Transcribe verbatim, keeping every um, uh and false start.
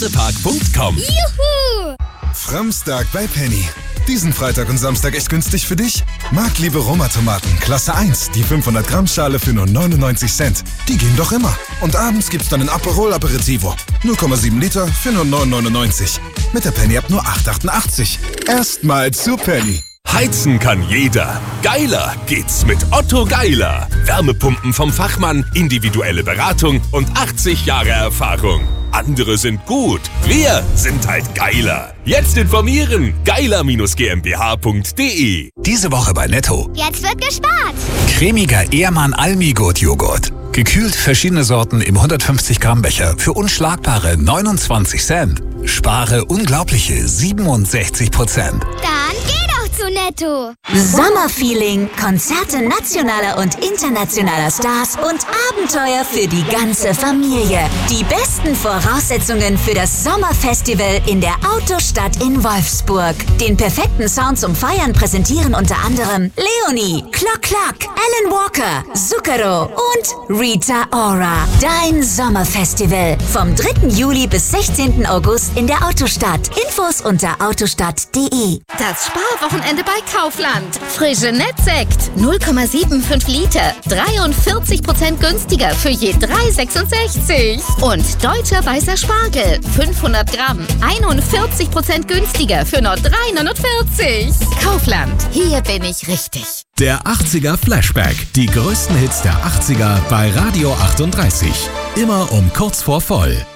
park punkt com. Juhu! Framstag bei Penny. Diesen Freitag und Samstag echt günstig für dich? Marktliebe Roma-Tomaten, Klasse eins, die fünfhundert Gramm Schale für nur neunundneunzig Cent. Die gehen doch immer. Und abends gibt's dann ein Aperol Aperitivo. null Komma sieben Liter für nur neun neunundneunzig. Mit der Penny-App nur acht achtundachtzig. Erstmal zu Penny. Heizen kann jeder. Geiler geht's mit Otto Geiler. Wärmepumpen vom Fachmann, individuelle Beratung und achtzig Jahre Erfahrung. Andere sind gut, wir sind halt geiler. Jetzt informieren, geiler Bindestrich GmbH punkt de. Diese Woche bei Netto. Jetzt wird gespart. Cremiger Ehrmann Almigurt Joghurt. Gekühlt verschiedene Sorten im hundertfünfzig Gramm Becher für unschlagbare neunundzwanzig Cent. Spare unglaubliche siebenundsechzig Prozent. Dann geh doch zu Netto. Sommerfeeling, Konzerte nationaler und internationaler Stars und Abenteuer für die ganze Familie. Die besten Voraussetzungen für das Sommerfestival in der Autostadt in Wolfsburg. Den perfekten Sound zum Feiern präsentieren unter anderem Leonie, Clock Clock, Alan Walker, Zucchero und Rita Ora. Dein Sommerfestival vom dritten Juli bis sechzehnten August in der Autostadt. Infos unter autostadt punkt de. Das Sparwochenende bei Kaufland. Frische Nettsekt. null Komma fünfundsiebzig Liter. dreiundvierzig Prozent günstiger für je drei Euro sechsundsechzig. Und deutscher weißer Spargel. fünfhundert Gramm. einundvierzig Prozent günstiger für nur drei Euro neunundvierzig. Kaufland. Hier bin ich richtig. Der achtziger Flashback. Die größten Hits der achtziger bei Radio achtunddreißig. Immer um kurz vor voll.